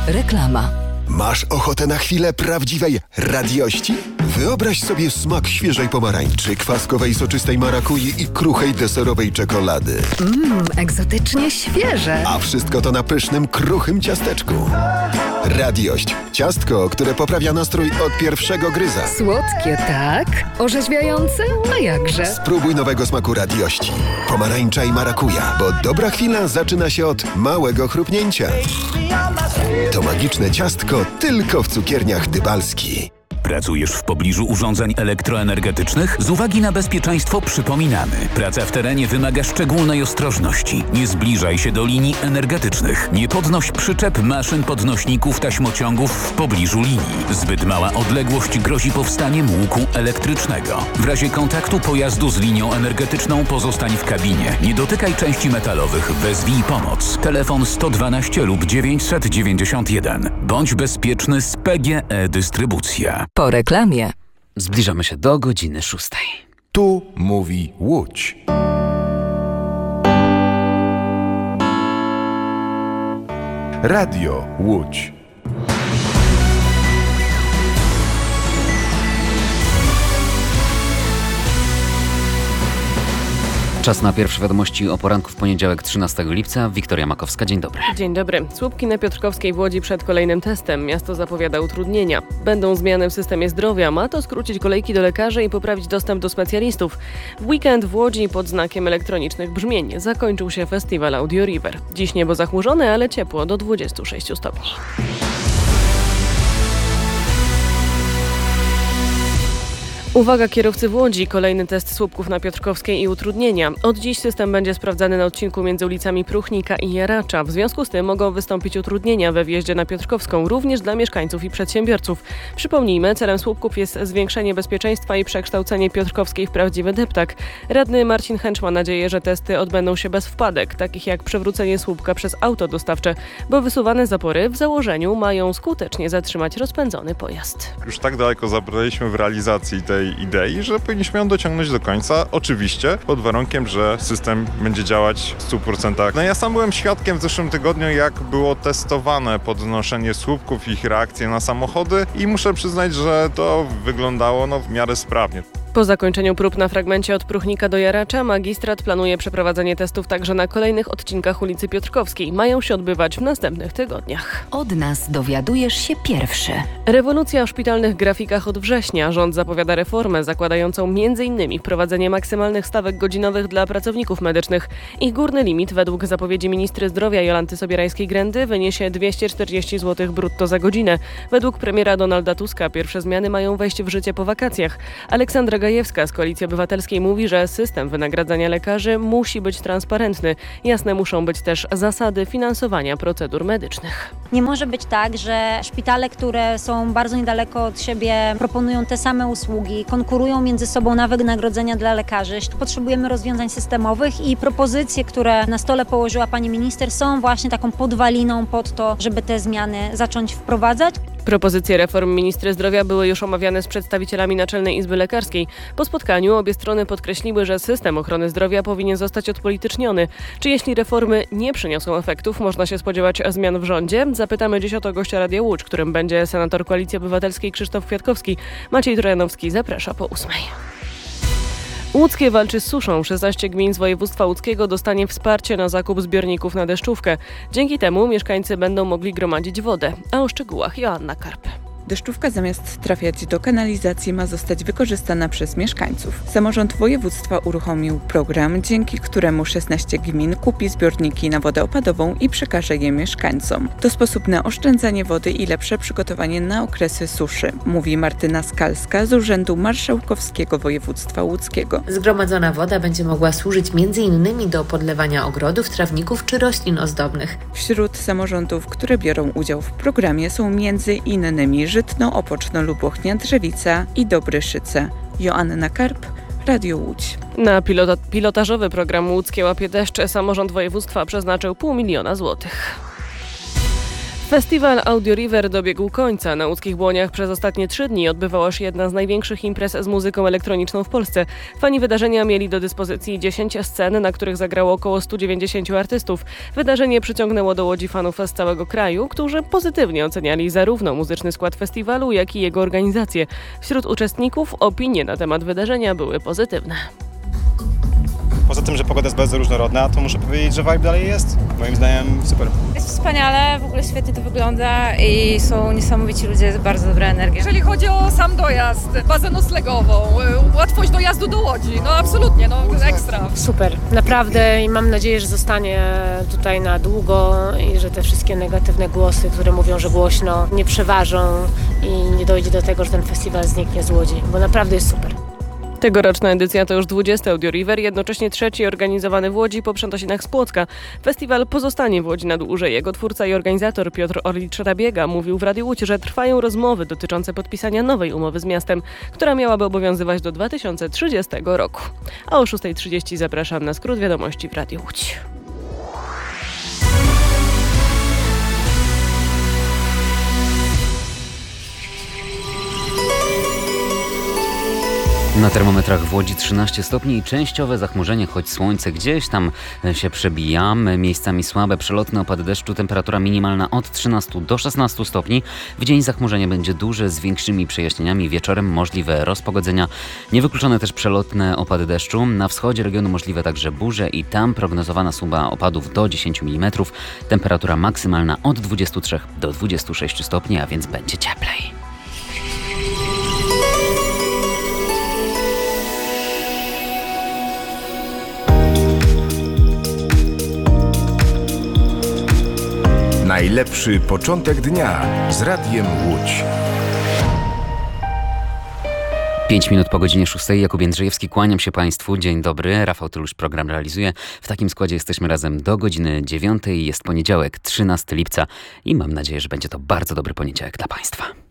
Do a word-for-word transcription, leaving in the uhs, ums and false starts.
Reklama. Masz ochotę na chwilę prawdziwej radiości? Wyobraź sobie smak świeżej pomarańczy, kwaskowej soczystej marakui i kruchej deserowej czekolady. Mmm, egzotycznie świeże. A wszystko to na pysznym, kruchym ciasteczku. Radiość. Ciastko, które poprawia nastrój od pierwszego gryza. Słodkie, tak? Orzeźwiające? A jakże? Spróbuj nowego smaku radiości. Pomarańcza i marakuja, bo dobra chwila zaczyna się od małego chrupnięcia. To magiczne ciastko tylko w cukierniach Dybalski. Pracujesz w pobliżu urządzeń elektroenergetycznych? Z uwagi na bezpieczeństwo przypominamy. Praca w terenie wymaga szczególnej ostrożności. Nie zbliżaj się do linii energetycznych. Nie podnoś przyczep, maszyn, podnośników, taśmociągów w pobliżu linii. Zbyt mała odległość grozi powstaniem łuku elektrycznego. W razie kontaktu pojazdu z linią energetyczną pozostań w kabinie. Nie dotykaj części metalowych. Wezwij pomoc. Telefon sto dwanaście lub dziewięćset dziewięćdziesiąt jeden. Bądź bezpieczny z P G E Dystrybucja. Po reklamie. Zbliżamy się do godziny szóstej. Tu mówi Łódź. Radio Łódź. Czas na pierwsze wiadomości o poranku w poniedziałek trzynastego lipca. Wiktoria Makowska, dzień dobry. Dzień dobry. Słupki na Piotrkowskiej w Łodzi przed kolejnym testem. Miasto zapowiada utrudnienia. Będą zmiany w systemie zdrowia. Ma to skrócić kolejki do lekarzy i poprawić dostęp do specjalistów. W weekend w Łodzi pod znakiem elektronicznych brzmień zakończył się festiwal Audio River. Dziś niebo zachmurzone, ale ciepło do dwudziestu sześciu stopni. Uwaga kierowcy w Łodzi, kolejny test słupków na Piotrkowskiej i utrudnienia. Od dziś system będzie sprawdzany na odcinku między ulicami Pruchnika i Jaracza. W związku z tym mogą wystąpić utrudnienia we wjeździe na Piotrkowską, również dla mieszkańców i przedsiębiorców. Przypomnijmy, celem słupków jest zwiększenie bezpieczeństwa i przekształcenie Piotrkowskiej w prawdziwy deptak. Radny Marcin Chęcz ma nadzieję, że testy odbędą się bez wpadek, takich jak przewrócenie słupka przez auto dostawcze, bo wysuwane zapory w założeniu mają skutecznie zatrzymać rozpędzony pojazd. Już tak daleko zabraliśmy w realizacji tej idei, że powinniśmy ją dociągnąć do końca, oczywiście pod warunkiem, że system będzie działać w stu procentach. No ja sam byłem świadkiem w zeszłym tygodniu, jak było testowane podnoszenie słupków i ich reakcje na samochody i muszę przyznać, że to wyglądało no, w miarę sprawnie. Po zakończeniu prób na fragmencie od Pruchnika do Jaracza magistrat planuje przeprowadzenie testów także na kolejnych odcinkach ulicy Piotrkowskiej. Mają się odbywać w następnych tygodniach. Od nas dowiadujesz się pierwszy. Rewolucja w szpitalnych grafikach od września. Rząd zapowiada reformę zakładającą m.in. wprowadzenie maksymalnych stawek godzinowych dla pracowników medycznych. Ich górny limit według zapowiedzi ministry zdrowia Jolanty Sobierańskiej-Grendy wyniesie dwieście czterdzieści złotych brutto za godzinę. Według premiera Donalda Tuska pierwsze zmiany mają wejść w życie po wakacjach. Aleksandra Gajewska z Koalicji Obywatelskiej mówi, że system wynagradzania lekarzy musi być transparentny. Jasne muszą być też zasady finansowania procedur medycznych. Nie może być tak, że szpitale, które są bardzo niedaleko od siebie, proponują te same usługi, konkurują między sobą na wynagrodzenia dla lekarzy. Potrzebujemy rozwiązań systemowych i propozycje, które na stole położyła pani minister, są właśnie taką podwaliną pod to, żeby te zmiany zacząć wprowadzać. Propozycje reform ministry zdrowia były już omawiane z przedstawicielami Naczelnej Izby Lekarskiej. Po spotkaniu obie strony podkreśliły, że system ochrony zdrowia powinien zostać odpolityczniony. Czy jeśli reformy nie przyniosą efektów, można się spodziewać zmian w rządzie? Zapytamy dziś o to gościa Radia Łódź, którym będzie senator Koalicji Obywatelskiej Krzysztof Kwiatkowski. Maciej Trojanowski zaprasza po ósmej. Łódzkie walczy z suszą. szesnaście gmin z województwa łódzkiego dostanie wsparcie na zakup zbiorników na deszczówkę. Dzięki temu mieszkańcy będą mogli gromadzić wodę. A o szczegółach Joanna Karp. Deszczówka zamiast trafiać do kanalizacji ma zostać wykorzystana przez mieszkańców. Samorząd województwa uruchomił program, dzięki któremu szesnaście gmin kupi zbiorniki na wodę opadową i przekaże je mieszkańcom. To sposób na oszczędzanie wody i lepsze przygotowanie na okresy suszy, mówi Martyna Skalska z Urzędu Marszałkowskiego Województwa Łódzkiego. Zgromadzona woda będzie mogła służyć między innymi do podlewania ogrodów, trawników czy roślin ozdobnych. Wśród samorządów, które biorą udział w programie, są między innymi Żytno, Opoczno, Lubochnia, Drzewica i Dobryszyce. Joanna Karp, Radio Łódź. Na pilota, pilotażowy program Łódzkie łapie deszcz samorząd województwa przeznaczył pół miliona złotych. Festiwal Audio River dobiegł końca. Na łódzkich Błoniach przez ostatnie trzy dni odbywała się jedna z największych imprez z muzyką elektroniczną w Polsce. Fani wydarzenia mieli do dyspozycji dziesięć scen, na których zagrało około stu dziewięćdziesięciu artystów. Wydarzenie przyciągnęło do Łodzi fanów z całego kraju, którzy pozytywnie oceniali zarówno muzyczny skład festiwalu, jak i jego organizację. Wśród uczestników opinie na temat wydarzenia były pozytywne. Poza tym, że pogoda jest bardzo różnorodna, to muszę powiedzieć, że vibe dalej jest. Moim zdaniem super. Jest wspaniale, w ogóle świetnie to wygląda i są niesamowici ludzie, bardzo dobra energia. Jeżeli chodzi o sam dojazd, bazę noclegową, łatwość dojazdu do Łodzi, no absolutnie, no ekstra. Super, naprawdę i mam nadzieję, że zostanie tutaj na długo i że te wszystkie negatywne głosy, które mówią, że głośno, nie przeważą i nie dojdzie do tego, że ten festiwal zniknie z Łodzi, bo naprawdę jest super. Tegoroczna edycja to już dwudziesty Audio River, jednocześnie trzeci organizowany w Łodzi po Przętosinach z Płocka. Festiwal pozostanie w Łodzi na dłużej. Jego twórca i organizator Piotr Orlicz-Rabiega mówił w Radiu Łódź, że trwają rozmowy dotyczące podpisania nowej umowy z miastem, która miałaby obowiązywać do dwa tysiące trzydziestego roku. A o szósta trzydzieści zapraszam na skrót wiadomości w Radiu Łódź. Na termometrach w Łodzi trzynaście stopni i częściowe zachmurzenie, choć słońce gdzieś tam się przebija. Miejscami słabe przelotne opady deszczu, temperatura minimalna od trzynastu do szesnastu stopni. W dzień zachmurzenie będzie duże z większymi przejaśnieniami. Wieczorem możliwe rozpogodzenia. Niewykluczone też przelotne opady deszczu. Na wschodzie regionu możliwe także burze i tam prognozowana suma opadów do dziesięciu milimetrów. Temperatura maksymalna od dwudziestu trzech do dwudziestu sześciu stopni, a więc będzie cieplej. Najlepszy początek dnia z Radiem Łódź. Pięć minut po godzinie szóstej. Jakub Jędrzejewski, kłaniam się Państwu. Dzień dobry. Rafał Tylusz program realizuje. W takim składzie jesteśmy razem do godziny dziewiątej. Jest poniedziałek, trzynastego lipca i mam nadzieję, że będzie to bardzo dobry poniedziałek dla Państwa.